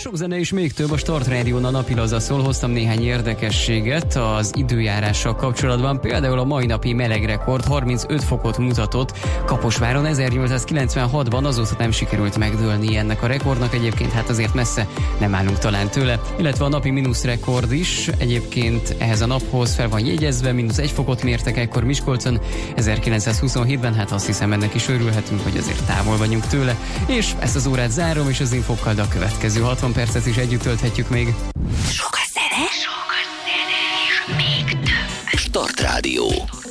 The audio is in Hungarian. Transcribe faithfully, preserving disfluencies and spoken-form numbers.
Sok zene és még több a Start Rádión a napi laza szól. Hoztam néhány érdekességet az időjárással kapcsolatban. Például a mai napi melegrekord harmincöt fokot mutatott Kaposváron ezernyolcszázkilencvenhatban, azóta nem sikerült megdőlni ennek a rekordnak, egyébként hát azért messze nem állunk talán tőle. Illetve a napi mínusz rekord is egyébként ehhez a naphoz fel van jegyezve, mínusz egy fokot mértek ekkor Miskolcon ezerkilencszázhuszonhétben, hát azt hiszem ennek is örülhetünk, hogy azért távol vagyunk tőle. És ezt az órát zárom, és az infokkal, de a következő hatvan percet is együtt tölthetjük még. Sok a zene, sok a zene, és még több. Start Rádió.